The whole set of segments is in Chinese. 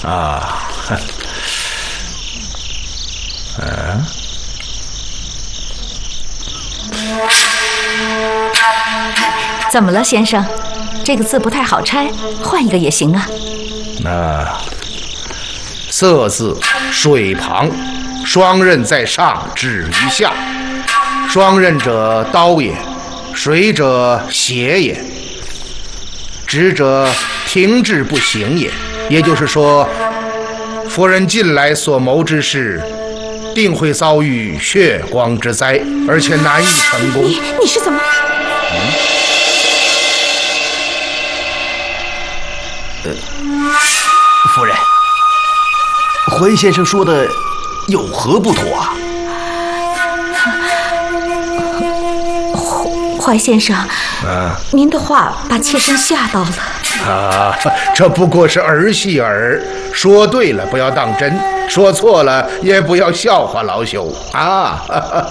啊， 怎么了，先生？这个字不太好拆，换一个也行啊。 色字水旁，双刃在上，止于下。双刃者刀也，水者血也，直者停滞不行也。也就是说，夫人近来所谋之事，定会遭遇血光之灾，而且难以成功。 你是怎么？ 夫人，怀先生说的有何不妥啊？ 怀先生，您的话把妾身吓到了。 这不过是儿戏耳，说对了不要当真，说错了也不要笑话老朽啊。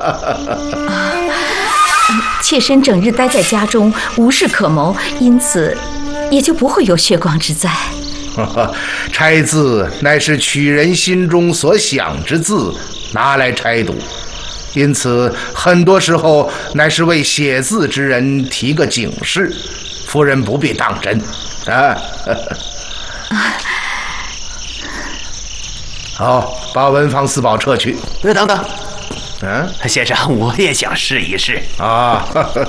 妾身整日待在家中，无事可谋，因此也就不会有血光之灾。 拆字乃是取人心中所想之字，拿来拆读，因此很多时候乃是为写字之人提个警示，夫人不必当真啊。好，把文房四宝撤去。 等等，先生，我也想试一试啊。